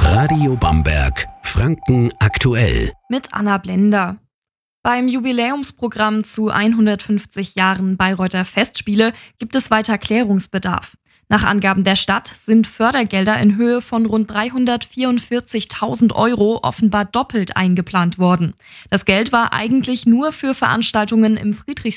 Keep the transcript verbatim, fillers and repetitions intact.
Radio Bamberg, Franken aktuell. Mit Anna Blender. Beim Jubiläumsprogramm zu hundertfünfzig Jahren Bayreuther Festspiele gibt es weiter Klärungsbedarf. Nach Angaben der Stadt sind Fördergelder in Höhe von rund dreihundertvierundvierzigtausend Euro offenbar doppelt eingeplant worden. Das Geld war eigentlich nur für Veranstaltungen im Friedrichs